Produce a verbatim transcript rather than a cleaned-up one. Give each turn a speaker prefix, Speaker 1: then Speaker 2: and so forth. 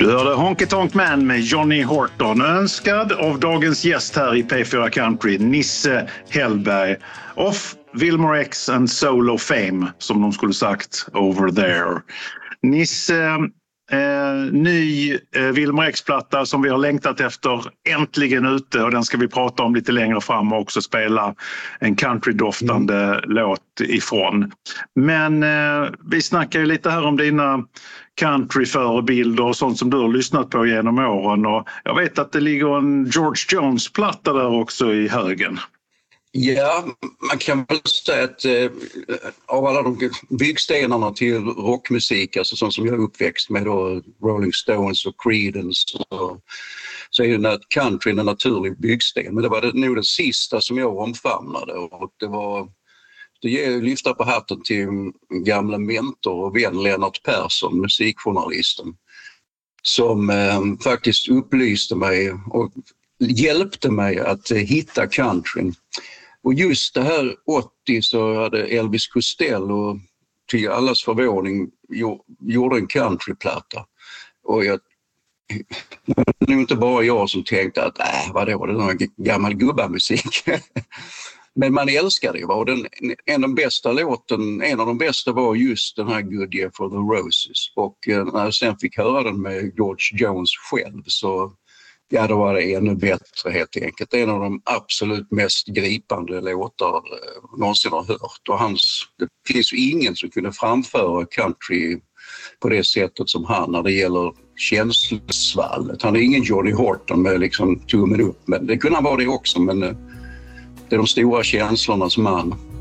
Speaker 1: Du hörde Honky Tonk Man med Johnny Horton, önskad av dagens gäst här i P fyra Country, Nisse Hellberg. Off Wilmer X and Solo Fame, som de skulle sagt over there. Nisse, eh, ny eh, Wilmer X-platta som vi har längtat efter, äntligen ute, och den ska vi prata om lite längre fram och också spela en countrydoftande mm. låt ifrån. Men eh, vi snackar ju lite här om dina countryförebilder och sånt som du har lyssnat på genom åren, och jag vet att det ligger en George Jones-platta där också i högen.
Speaker 2: Ja, man kan väl säga att eh, av alla de byggstenarna till rockmusik, alltså sånt som jag är uppväxt med då, Rolling Stones och Creedence, och, så är det country en naturlig byggsten. Men det var det, nog den sista som jag omfamnade, och det var det lyfter på hatten till gamla mentor och vän Lennart Persson, musikjournalisten, som eh, faktiskt upplyste mig och hjälpte mig att eh, hitta countryn. Och just det här åttio så hade Elvis Costello till allas förvåning gjorde en countryplatta. Och jag, det är inte bara jag som tänkte att äh, vad det var, det var gammal gubbamusik. Men man älskade det. Och den, en av de bästa låten, en av de bästa var just den här Good Year for the Roses. Och när jag sen fick höra den med George Jones själv, så ja, då var det ännu bättre helt enkelt. Det är en av de absolut mest gripande låtar eh, någonsin har hört. Och hans, det finns ju ingen som kunde framföra country på det sättet som han när det gäller känslosvallet. Han är ingen Johnny Horton med liksom tummen upp, men det kunde han vara det också, men eh, det är de stora känslornas man.